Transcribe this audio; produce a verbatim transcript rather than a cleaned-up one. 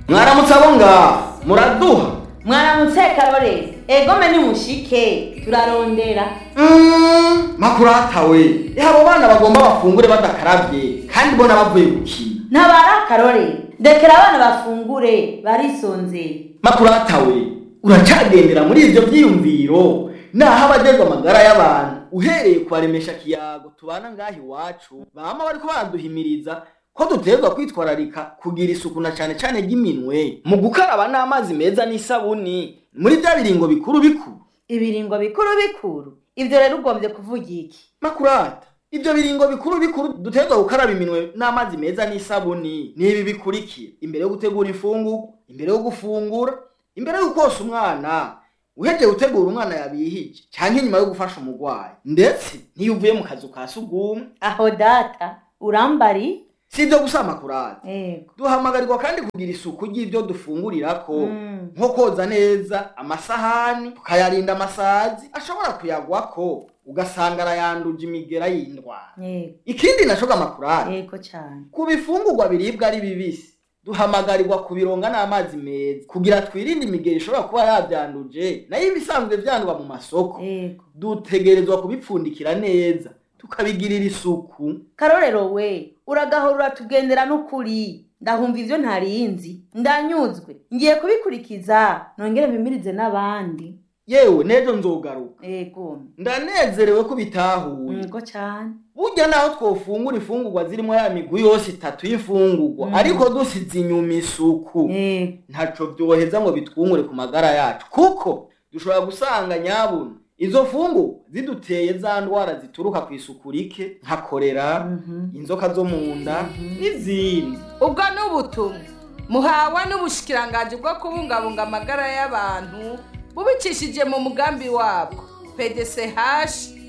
Mwaramutse abo nga muraduha. Mwaramutse Karore. Egome ni mushike turarondera. Mm, makurata we. Abo bana bagomba bafungure badakarabye kandi bona bavuye gukina. Ntabara Karore. Dekera abana bafungure barisonze. Makurata we. Uracagendera muri ivyo vyiyumviro naho abajejwe amagara y'abantu uhereye kubaremesha kiyago tubana ngahi wacu bama bariko baraduhimiriza ko duterwa kwitwararika kugira isuku na cane cane ry'iminwe mu gukaraba n'amazi meza n'isabuni muri bya biringo bikuru bikuru. Ibiringo bikuru bikuru ivyo rero ugombye kuvuga iki? Makurata, ivyo biringo bikuru bikuru duterwa gukaraba iminwe n'amazi meza n'isabuni ni ibi bikurikira: imbere yo gutegura ifungurwa, imbere yo gufungura, imbere yo kosa umwana, uheje gutegura umwana yabihije canke nyuma yo gufasha umugwayi, ndetse niyo uvuye mu kazu ka sugumwe. Aho data urambari sivyo gusa Makurata. Yego. Duhamagarirwa kandi kugira isuku ry'ivyo dufungurirako mm. nko koza neza amasahani, tukayarinda amasazi ashobora kuyagwako ugasanga arayanduje imigera y'indwara. Yego. Ikindi nashoga Makurata. Yego cyane. Kubifungurwa biribwa ari bibisi duhamagarirwa kubironga n'amazi meza kugira twirinde imigera ishobora kuba yabyanduje nayo ibisanzwe vyandwa mu masoko. Yego. Dutegerezwa kubipfundikira neza tukabigirira isuku. Karorero we uragahorura tugendera n'ukuri ndahumva ivyo ntarinzi ndanyuzwe ngiye kubikurikiza nongere mpimirize n'abandi. Yewe nejo nzogaruka. Yego. Ndanezerewe ko bitahuye. Ngo cyane. Burya naho twofungura ifungurwa zirimo ya migwi yose itatu y'ifungurwa mm. ariko dusize inyuma isuku. Yego. Ntaco byoheza ngo bitwungure ku magara yacu kuko dushobora gusanga nyabuna izo fungu ziduteye za ndwara zituruka ku isuku rike nka kolera, mm -hmm. inzoka zo mu nda n'izindi. Mm -hmm. Ubwo n'ubutumwa muhawa n'ubushikiranganje bwo kubungabunga amagara y'abantu bubicishije mu mugambi wabwo P D C H